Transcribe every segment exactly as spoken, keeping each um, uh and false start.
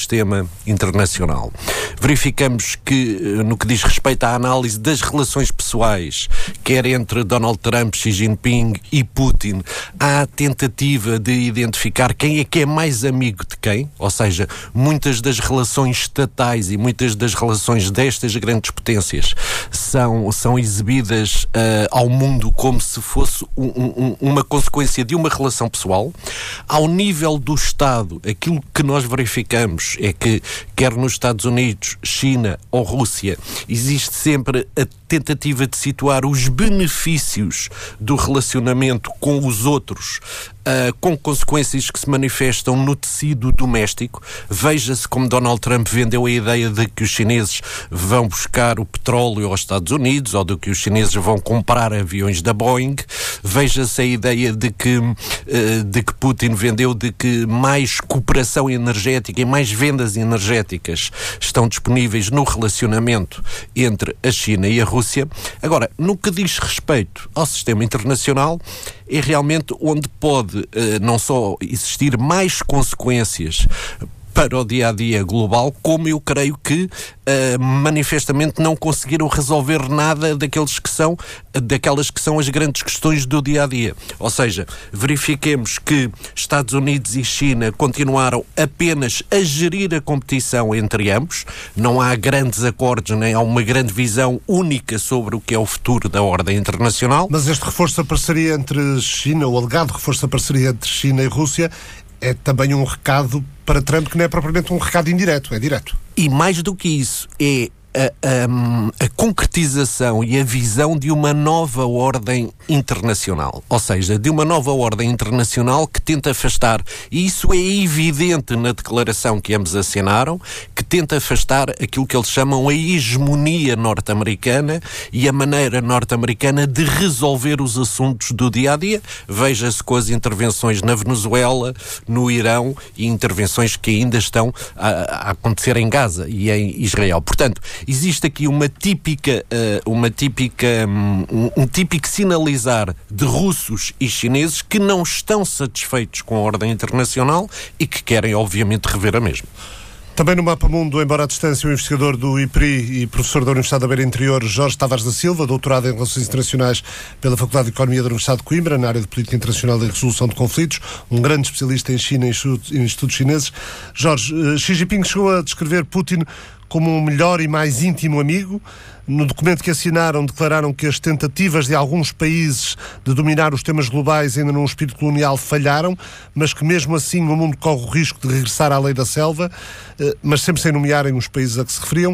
sistema internacional. Verificamos que, no que diz respeito à análise das relações pessoais, quer entre Donald Trump, Xi Jinping e Putin, há a tentativa de identificar quem é que é mais amigo de quem, ou seja, muitas das relações estatais e muitas das relações destas grandes potências são, são exibidas uh, ao mundo como se fosse um, um, uma consequência de uma relação pessoal. Ao nível do Estado, aquilo que nós verificamos é que, quer nos Estados Unidos, China ou Rússia, existe sempre a tentativa de situar os benefícios do relacionamento com os outros, uh, com consequências que se manifestam no tecido doméstico. Veja-se como Donald Trump vendeu a ideia de que os chineses vão buscar o petróleo aos Estados Unidos, ou de que os chineses vão comprar aviões da Boeing. Veja-se a ideia de que, uh, de que Putin vendeu de que mais cooperação energética e mais vendas energéticas estão disponíveis no relacionamento entre a China e a Rússia. Agora, no que diz respeito ao sistema internacional, é realmente onde pode eh, não só existir mais consequências para o dia-a-dia global, como eu creio que uh, manifestamente não conseguiram resolver nada daqueles que são, daquelas que são as grandes questões do dia-a-dia. Ou seja, verifiquemos que Estados Unidos e China continuaram apenas a gerir a competição entre ambos, não há grandes acordos, nem há uma grande visão única sobre o que é o futuro da ordem internacional. Mas este reforço da parceria entre China, o alegado reforço da parceria entre China e Rússia, é também um recado para Trump que não é propriamente um recado indireto, é direto. E mais do que isso, é A, a, a concretização e a visão de uma nova ordem internacional, ou seja, de uma nova ordem internacional que tenta afastar, e isso é evidente na declaração que ambos assinaram, que tenta afastar aquilo que eles chamam a hegemonia norte-americana e a maneira norte-americana de resolver os assuntos do dia-a-dia. Veja-se com as intervenções na Venezuela, no Irão, e intervenções que ainda estão a, a acontecer em Gaza e em Israel. Portanto, existe aqui uma típica, uh, uma típica, um, um típico sinalizar de russos e chineses que não estão satisfeitos com a ordem internacional e que querem, obviamente, rever a mesma. Também no Mapa Mundo, embora à distância, o investigador do I P R I e professor da Universidade da Beira Interior, Jorge Tavares da Silva, doutorado em Relações Internacionais pela Faculdade de Economia da Universidade de Coimbra, na área de Política Internacional e Resolução de Conflitos, um grande especialista em China e em estudos chineses. Jorge, uh, Xi Jinping chegou a descrever Putin como um melhor e mais íntimo amigo. No documento que assinaram, declararam que as tentativas de alguns países de dominar os temas globais ainda num espírito colonial falharam, mas que mesmo assim o mundo corre o risco de regressar à lei da selva, mas sempre sem nomearem os países a que se referiam.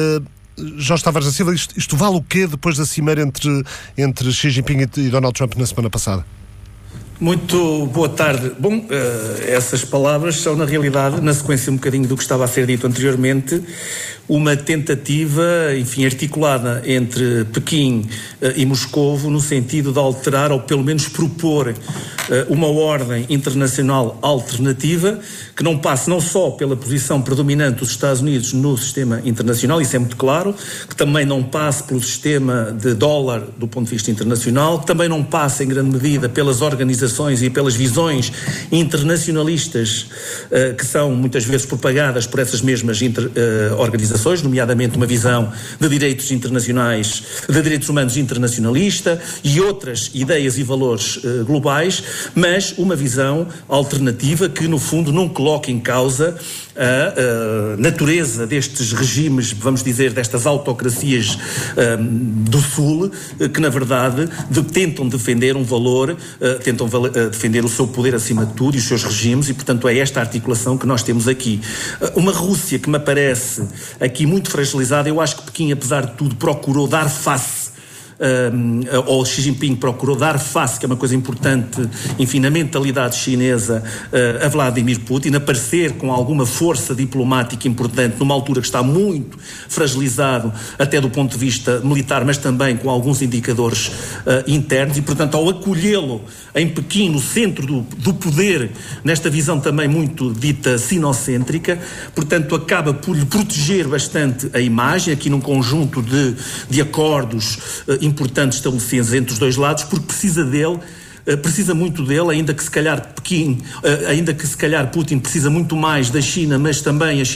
Jorge Tavares da Silva, isto, isto vale o quê depois da cimeira entre, entre Xi Jinping e Donald Trump na semana passada? Muito boa tarde. Bom, uh, essas palavras são, na realidade, na sequência um bocadinho do que estava a ser dito anteriormente, uma tentativa, enfim, articulada entre Pequim uh, e Moscovo no sentido de alterar, ou pelo menos propor, uh, uma ordem internacional alternativa que não passe não só pela posição predominante dos Estados Unidos no sistema internacional, isso é muito claro, que também não passe pelo sistema de dólar do ponto de vista internacional, que também não passe em grande medida pelas organizações e pelas visões internacionalistas uh, que são muitas vezes propagadas por essas mesmas inter, uh, organizações, nomeadamente uma visão de direitos internacionais, de direitos humanos internacionalista e outras ideias e valores uh, globais, mas uma visão alternativa que no fundo não coloca em causa a, a natureza destes regimes, vamos dizer, destas autocracias um, do Sul, que na verdade de, tentam defender um valor, uh, tentam val- uh, defender o seu poder acima de tudo e os seus regimes, e portanto é esta articulação que nós temos aqui. Uh, uma Rússia que me parece aqui muito fragilizada. Eu acho que Pequim, apesar de tudo, procurou dar face Um, ou Xi Jinping procurou dar face, que é uma coisa importante, enfim, na mentalidade chinesa, uh, a Vladimir Putin, aparecer com alguma força diplomática importante numa altura que está muito fragilizado até do ponto de vista militar, mas também com alguns indicadores uh, internos, e portanto ao acolhê-lo em Pequim, no centro do, do poder, nesta visão também muito dita sinocêntrica, portanto acaba por lhe proteger bastante a imagem, aqui num conjunto de, de acordos uh, importantes estabelecidos entre os dois lados, porque precisa dele, precisa muito dele, ainda que se calhar Pequim, ainda que se calhar Putin precisa muito mais da China, mas também a China